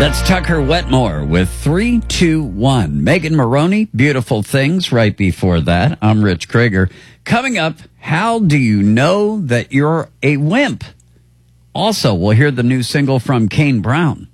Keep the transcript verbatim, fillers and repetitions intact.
That's Tucker Wetmore with three two one. Megan Maroney, Beautiful Things, right before that. I'm Rich Krager. Coming up, how do you know that you're a wimp? Also, we'll hear the new single from Kane Brown.